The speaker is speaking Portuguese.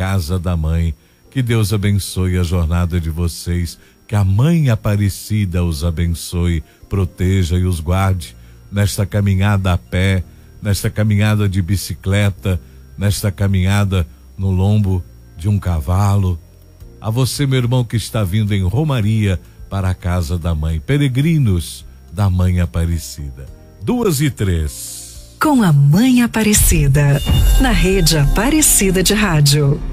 casa da mãe. Que Deus abençoe a jornada de vocês, que a Mãe Aparecida os abençoe, proteja e os guarde nesta caminhada a pé, nesta caminhada de bicicleta, nesta caminhada no lombo de um cavalo. A você, meu irmão, que está vindo em romaria para a casa da mãe, peregrinos da Mãe Aparecida. 2h03. Com a Mãe Aparecida, na Rede Aparecida de Rádio.